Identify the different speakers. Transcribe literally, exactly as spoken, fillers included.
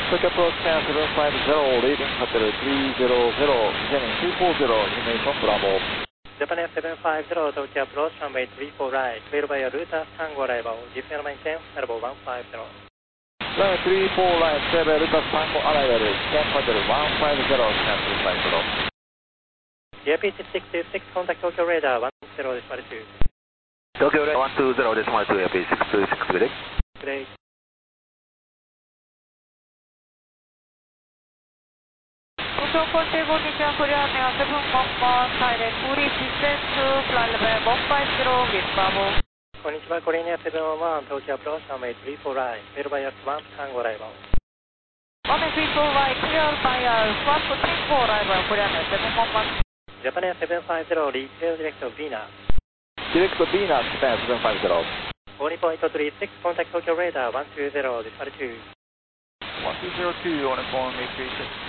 Speaker 1: Tokyo Approach Scan seven five zero, leaving Hotel three zero zero, descending three four zero, information Bravo.
Speaker 2: Japan Air seven five zero, Tokyo Approach runway three four right, cleared by a router, Tango arrival, descend maintain, level one five zero.
Speaker 1: Runway three four right, cleared by router, Tango arrival, descend Hotel one five zero, scan seven five zero.
Speaker 2: A P six six two six, contact Tokyo Radar one zero decimal two.
Speaker 3: Tokyo Radar one two zero decimal two, A P six two six, good day.
Speaker 2: Great.
Speaker 4: Tokyo Contact one Korea Air seven one one, direct fully descend to flight level one five zero with Bravo.
Speaker 2: こんにちは、コリアンエアセブンワンワン、東京アプローチrunway three four right, cleared by a one Tango arrival.
Speaker 4: one three four right, cleared by a one Tango arrival, Korea Air seven one one.
Speaker 2: Japan Air seven five zero, retail direct of Venus.
Speaker 1: Direct Venus, Japan seven five zero.
Speaker 2: Only point three six, contact Tokyo Radar one two zero decimal two.
Speaker 1: one two zero two, on phone, make three six.